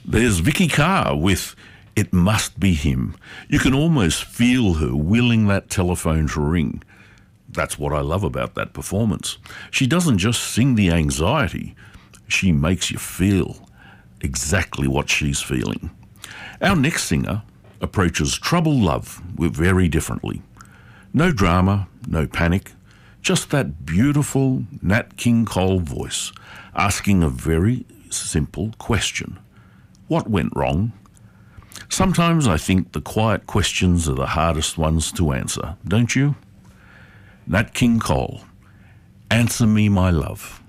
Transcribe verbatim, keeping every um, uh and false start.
There's Vicky Carr with It Must Be Him. You can almost feel her willing that telephone to ring. That's what I love about that performance. She doesn't just sing the anxiety, she makes you feel exactly what she's feeling. Our next singer approaches troubled love very differently. No drama, no panic, just that beautiful Nat King Cole voice asking a very simple question. What went wrong? Sometimes I think the quiet questions are the hardest ones to answer, don't you? Nat King Cole, Answer Me My Love.